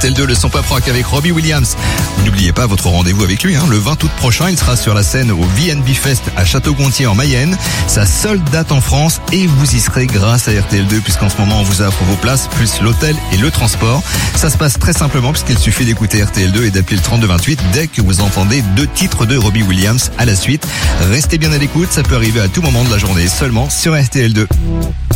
RTL2, le son pop rock avec Robbie Williams. N'oubliez pas votre rendez-vous avec lui, le 20 août prochain. Il sera sur la scène au VNB Fest à Château-Gontier en Mayenne. Sa seule date en France et vous y serez grâce à RTL2 puisqu'en ce moment on vous offre vos places plus l'hôtel et le transport. Ça se passe très simplement puisqu'il suffit d'écouter RTL2 et d'appeler le 3228 dès que vous entendez 2 titres de Robbie Williams à la suite. Restez bien à l'écoute, ça peut arriver à tout moment de la journée seulement sur RTL2.